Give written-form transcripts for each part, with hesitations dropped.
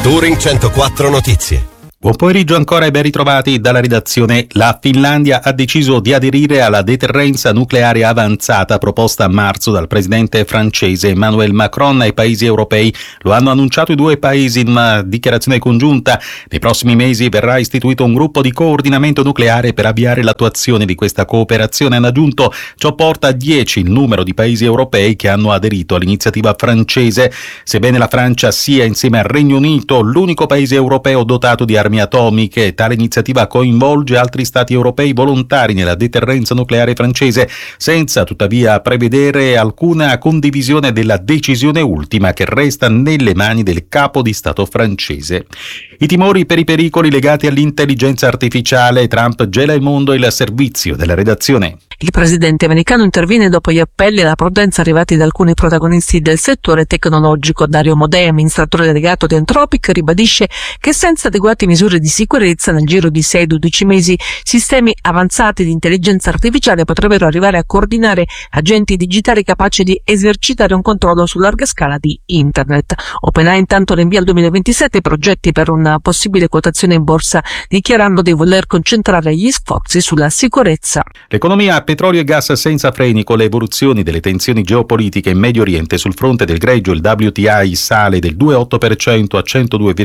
Touring 104 Notizie. Buon pomeriggio ancora e ben ritrovati dalla redazione. La Finlandia ha deciso di aderire alla deterrenza nucleare avanzata proposta a marzo dal presidente francese Emmanuel Macron ai paesi europei. Lo hanno annunciato i due paesi in una dichiarazione congiunta. Nei prossimi mesi verrà istituito un gruppo di coordinamento nucleare per avviare l'attuazione di questa cooperazione. Hanno aggiunto, ciò porta a 10 il numero di paesi europei che hanno aderito all'iniziativa francese. Sebbene la Francia sia, insieme al Regno Unito, l'unico paese europeo dotato di armi atomiche, tale iniziativa coinvolge altri stati europei volontari nella deterrenza nucleare francese, senza tuttavia prevedere alcuna condivisione della decisione ultima, che resta nelle mani del capo di Stato francese. I timori per i pericoli legati all'intelligenza artificiale. Trump gela il mondo e il servizio della redazione. Il presidente americano interviene dopo gli appelli alla prudenza arrivati da alcuni protagonisti del settore tecnologico. Dario Modè, amministratore delegato di Anthropic, ribadisce che senza adeguate misure di sicurezza nel giro di 6-12 mesi sistemi avanzati di intelligenza artificiale potrebbero arrivare a coordinare agenti digitali capaci di esercitare un controllo su larga scala di Internet. OpenAI intanto rinvia al 2027 progetti per una possibile quotazione in borsa, dichiarando di voler concentrare gli sforzi sulla sicurezza. L'economia a petrolio e gas senza freni. Con le evoluzioni delle tensioni geopolitiche in Medio Oriente, sul fronte del greggio il WTI sale del 2,8% a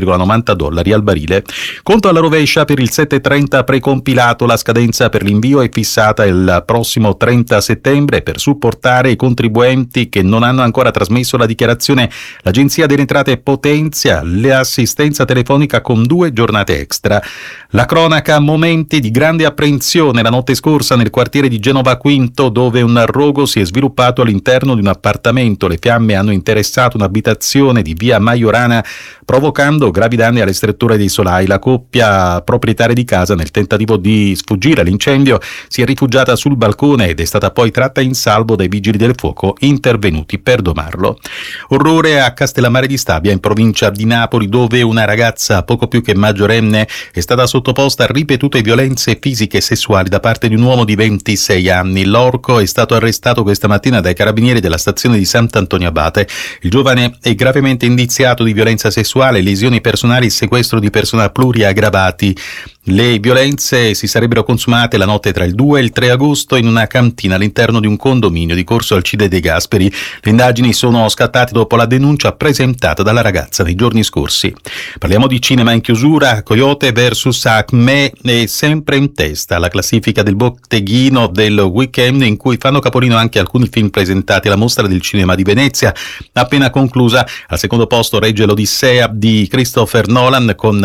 $102,90 al barile. Conto alla rovescia per il 730 precompilato. La scadenza per l'invio è fissata il prossimo 30 settembre. Per supportare i contribuenti che non hanno ancora trasmesso la dichiarazione, l'Agenzia delle Entrate potenzia l'assistenza telefonica con 2 giornate extra. La cronaca, momenti di grande apprensione la notte scorsa nel quartiere di Genova Quinto, dove un rogo si è sviluppato all'interno di un appartamento. Le fiamme hanno interessato un'abitazione di via Maiorana, provocando gravi danni alle stretture dei solai. La coppia proprietaria di casa, nel tentativo di sfuggire all'incendio, si è rifugiata sul balcone ed è stata poi tratta in salvo dai vigili del fuoco intervenuti per domarlo. Orrore a Castellammare di Stabia, in provincia di Napoli, dove una ragazza poco più che maggiorenne è stata sottoposta a ripetute violenze fisiche e sessuali da parte di un uomo di 26 anni. L'orco è stato arrestato questa mattina dai carabinieri della stazione di Sant'Antonio Abate. Il giovane è gravemente indiziato di violenza sessuale, lesioni personali e sequestro di persona pluriaggravati. Le violenze si sarebbero consumate la notte tra il 2 e il 3 agosto in una cantina all'interno di un condominio di Corso Alcide De Gasperi. Le indagini sono scattate dopo la denuncia presentata dalla ragazza nei giorni scorsi. Parliamo di cinema in chiusura. Coyote vs Acme è sempre in testa alla classifica del botteghino del weekend, in cui fanno capolino anche alcuni film presentati alla Mostra del Cinema di Venezia, appena conclusa. Al secondo posto regge l'Odissea di Christopher Nolan con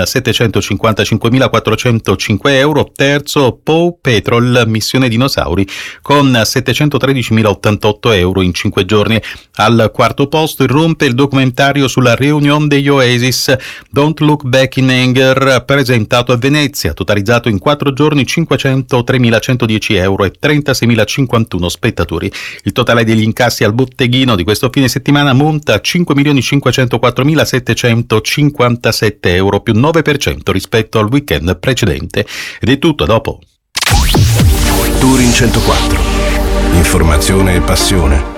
755.405 euro. Terzo Paw Patrol Missione Dinosauri con 713.088 euro in 5 giorni. Al quarto posto irrompe il documentario sulla Reunion degli Oasis, Don't Look Back in Anger, presentato a Venezia, totalizzato in 4 giorni 503.110 euro e 36.051 spettatori. Il totale degli incassi al botteghino di questo fine settimana monta a 5.504.757 euro, più 9% rispetto al weekend precedente. Ed è tutto, a dopo. Touring 104. Informazione e passione.